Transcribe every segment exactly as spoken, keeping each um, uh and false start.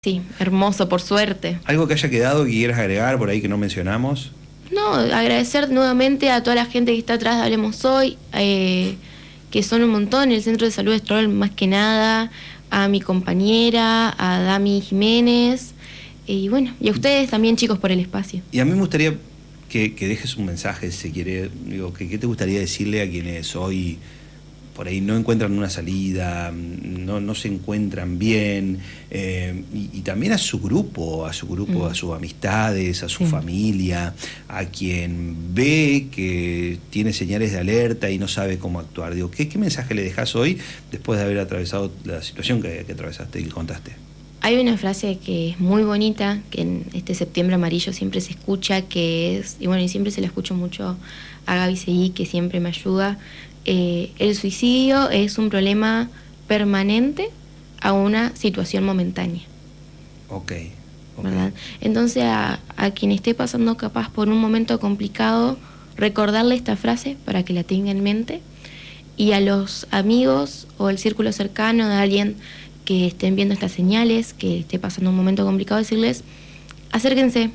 Sí, hermoso, por suerte. ¿Algo que haya quedado que quieras agregar por ahí que no mencionamos? No, agradecer nuevamente a toda la gente que está atrás de Hablemos Hoy, eh, que son un montón, el Centro de Salud de Estrol más que nada, a mi compañera, a Dami Jiménez, y bueno, y a ustedes también, chicos, por el espacio. Y a mí me gustaría que, que dejes un mensaje, si quiere, digo, que, ¿qué te gustaría decirle a quienes hoy por ahí no encuentran una salida, no, no se encuentran bien, eh, y, y también a su grupo, a su grupo, mm. a sus amistades, a su sí. familia, a quien ve que tiene señales de alerta y no sabe cómo actuar? Digo, ¿qué, qué mensaje le dejas hoy después de haber atravesado la situación que, que atravesaste y que contaste? Hay una frase que es muy bonita, que en este septiembre amarillo siempre se escucha, que es, y bueno, y siempre se la escucho mucho a Gaby Seguí, que siempre me ayuda. Eh, el suicidio es un problema permanente a una situación momentánea. Ok. okay. ¿Verdad? Entonces a, a quien esté pasando capaz por un momento complicado, recordarle esta frase para que la tenga en mente, y a los amigos o el círculo cercano de alguien que estén viendo estas señales, que esté pasando un momento complicado, decirles, acérquense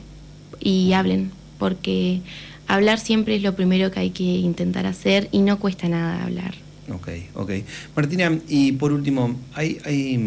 y hablen, porque hablar siempre es lo primero que hay que intentar hacer y no cuesta nada hablar. Ok, ok. Martina, y por último, hay, hay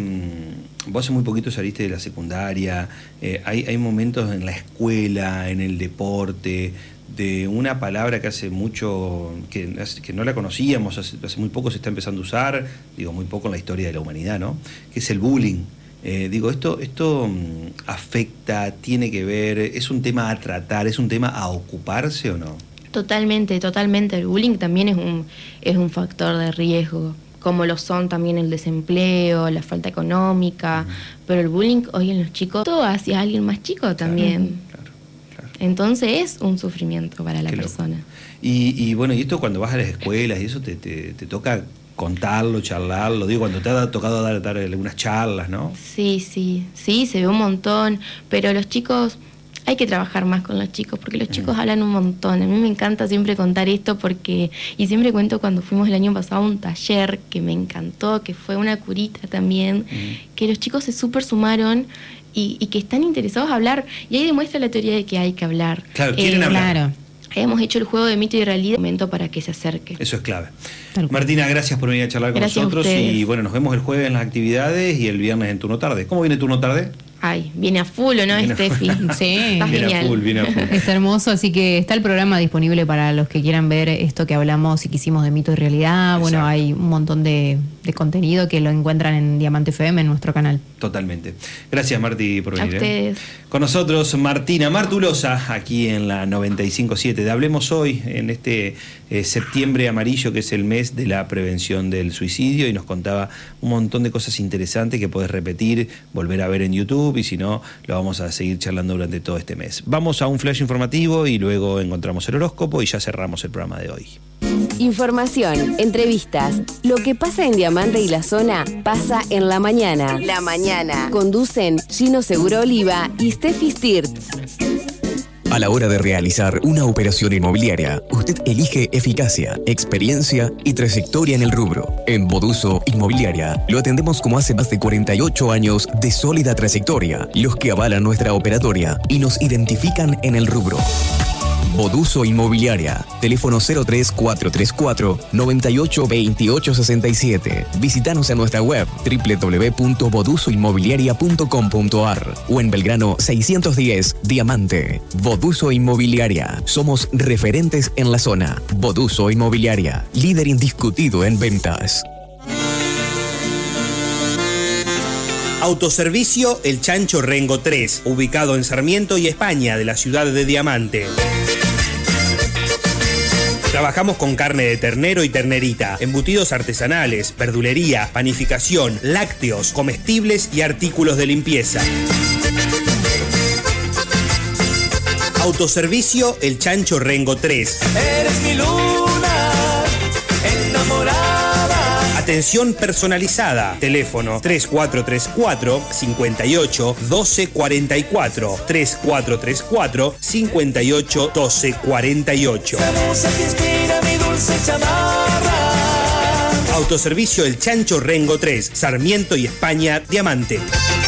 vos hace muy poquito saliste de la secundaria, eh, hay, hay momentos en la escuela, en el deporte, de una palabra que hace mucho, que, que no la conocíamos, hace, hace muy poco se está empezando a usar, digo muy poco en la historia de la humanidad, ¿no? Que es el bullying. Eh, digo, esto, esto um, afecta, tiene que ver, es un tema a tratar, es un tema a ocuparse o no. Totalmente, totalmente. El bullying también es un, es un factor de riesgo, como lo son también el desempleo, la falta económica, uh-huh. pero el bullying hoy en los chicos, todo hacia alguien más chico también. Claro, claro, claro. Entonces es un sufrimiento para la Qué persona. Loco. Y, y bueno, y esto cuando vas a las escuelas y eso te, te, te toca contarlo, charlarlo, digo, cuando te ha tocado dar, dar algunas charlas, ¿no? Sí, sí, sí, se ve un montón, pero los chicos, hay que trabajar más con los chicos, porque los chicos mm. hablan un montón. A mí me encanta siempre contar esto, porque, y siempre cuento cuando fuimos el año pasado a un taller que me encantó, que fue una curita también, mm. que los chicos se súper sumaron y, y que están interesados a hablar, y ahí demuestra la teoría de que hay que hablar. Claro, quieren eh, hablar. Claro. Hemos hecho el juego de mito y realidad, un momento para que se acerque. Eso es clave. Martina, gracias por venir a charlar con gracias nosotros y bueno, nos vemos el jueves en las actividades y el viernes en turno tarde. ¿Cómo viene turno tarde? Ay, viene a full, ¿o no, Steffi? Sí, está viene genial. A full, viene a full. Está hermoso, así que está el programa disponible para los que quieran ver esto que hablamos y que hicimos de mito y realidad. Exacto. Bueno, hay un montón de, de contenido que lo encuentran en Diamante F M, en nuestro canal. Totalmente. Gracias, Marti, por venir. A ustedes. ¿eh? Con nosotros, Martina Martulosa, aquí en la noventa y cinco punto siete. De Hablemos Hoy, en este eh, septiembre amarillo, que es el mes de la prevención del suicidio, y nos contaba un montón de cosas interesantes que podés repetir, volver a ver en YouTube, y si no, lo vamos a seguir charlando durante todo este mes. Vamos a un flash informativo y luego encontramos el horóscopo y ya cerramos el programa de hoy. Información, entrevistas, lo que pasa en Diamante y la zona pasa en la mañana. La mañana. Conducen Gino Seguro Oliva y Steffi Stirtz. A la hora de realizar una operación inmobiliaria, usted elige eficacia, experiencia y trayectoria en el rubro. En Boduso Inmobiliaria lo atendemos como hace más de cuarenta y ocho años de sólida trayectoria, los que avalan nuestra operatoria y nos identifican en el rubro. Boduso Inmobiliaria, teléfono cero tres cuatro tres cuatro, nueve ocho dos ocho seis siete. Visítanos en nuestra web doble u doble u doble u punto boduso inmobiliaria punto com punto a r o en Belgrano seiscientos diez, Diamante. Boduso Inmobiliaria, somos referentes en la zona. Boduso Inmobiliaria, líder indiscutido en ventas. Autoservicio El Chancho Rengo tres, ubicado en Sarmiento y España, de la ciudad de Diamante. Trabajamos con carne de ternero y ternerita, embutidos artesanales, verdulería, panificación, lácteos, comestibles y artículos de limpieza. Autoservicio El Chancho Rengo tres. Eres mi luna enamorada. Atención personalizada. Teléfono tres cuatro tres cuatro, cinco ocho, uno dos cuatro cuatro. tres cuatro tres cuatro, cinco ocho, uno dos cuatro ocho. La musa que inspira mi dulce chamarra. Autoservicio El Chancho Rengo tres, Sarmiento y España, Diamante.